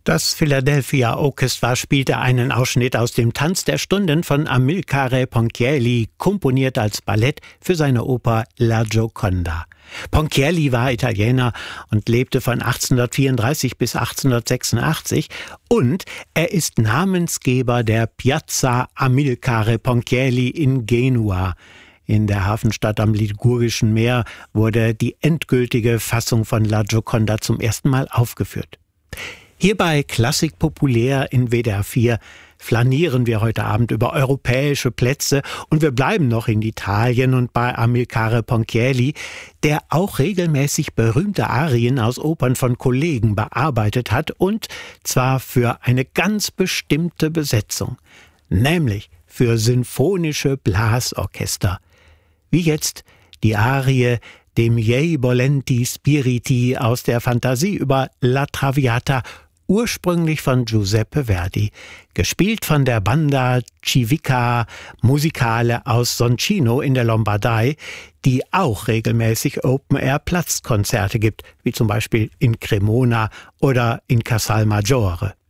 Das Philadelphia Orchestra spielte einen Ausschnitt aus dem Tanz der Stunden von Amilcare Ponchielli, komponiert als Ballett für seine Oper La Gioconda. Ponchielli war Italiener und lebte von 1834 bis 1886 und er ist Namensgeber der Piazza Amilcare Ponchielli in Genua. In der Hafenstadt am Ligurischen Meer wurde die endgültige Fassung von La Gioconda zum ersten Mal aufgeführt. Hier bei Klassik populär in WDR 4 flanieren wir heute Abend über europäische Plätze und wir bleiben noch in Italien und bei Amilcare Ponchielli, der auch regelmäßig berühmte Arien aus Opern von Kollegen bearbeitet hat und zwar für eine ganz bestimmte Besetzung, nämlich für sinfonische Blasorchester. Wie jetzt die Arie De miei volenti spiriti aus der Fantasie über La Traviata, ursprünglich von Giuseppe Verdi, gespielt von der Banda Civica Musicale aus Soncino in der Lombardei, die auch regelmäßig Open-Air-Platzkonzerte gibt, wie zum Beispiel in Cremona oder in Casal Maggiore.